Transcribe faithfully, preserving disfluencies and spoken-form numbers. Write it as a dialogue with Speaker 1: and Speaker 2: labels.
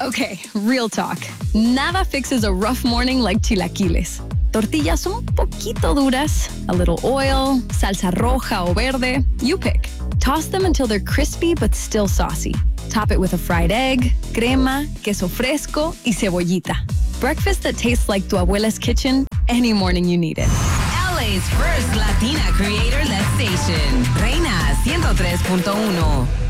Speaker 1: Okay, real talk. Nada fixes a rough morning like chilaquiles. Tortillas un poquito duras, a little oil, salsa roja o verde, you pick. Toss them until they're crispy but still saucy. Top it with a fried egg, crema, queso fresco y cebollita. Breakfast that tastes like tu abuela's kitchen any morning you need it.
Speaker 2: L A's first Latina creator-led station. Reina one oh three point one.